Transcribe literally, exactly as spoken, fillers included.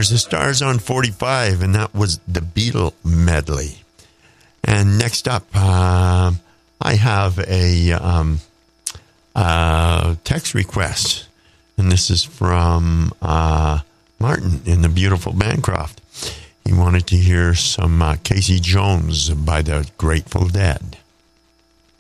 There's a Stars on forty-five, and that was the Beatle medley. And next up, uh, I have a um, uh, text request, and this is from uh, Martin in the beautiful Bancroft. He wanted to hear some uh, Casey Jones by the Grateful Dead.